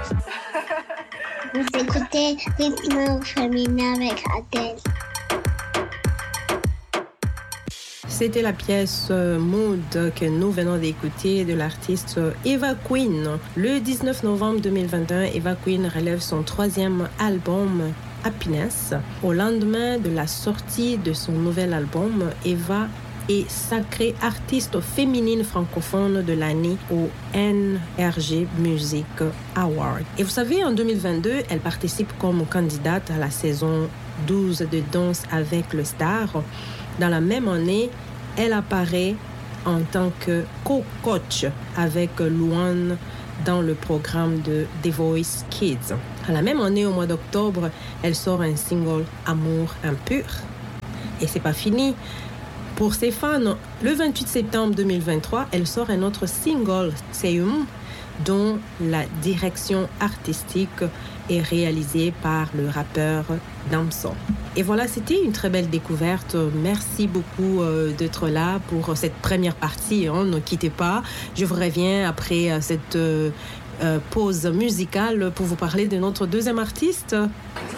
Vous écoutez Rythme féminin avec Adèle. C'était la pièce Mood que nous venons d'écouter de l'artiste Eva Queen. Le 19 novembre 2021, Eva Queen relève son 3e album Happiness. Au lendemain de la sortie de son nouvel album, Eva est sacrée artiste féminine francophone de l'année au NRJ Music Award. Et vous savez, en 2022, elle participe comme candidate à la saison 12 de Danse avec le Star. Dans la même année, elle apparaît en tant que co-coach avec Louane dans le programme de The Voice Kids. À la même année, au mois d'octobre, elle sort un single Amour impur. Et c'est pas fini. Pour ses fans, le 28 septembre 2023, elle sort un autre single, Seum, dont la direction artistique est réalisée par le rappeur Damso. Et voilà, c'était une très belle découverte. Merci beaucoup d'être là pour cette première partie. Ne quittez pas. Je vous reviens après cette pause musicale pour vous parler de notre deuxième artiste.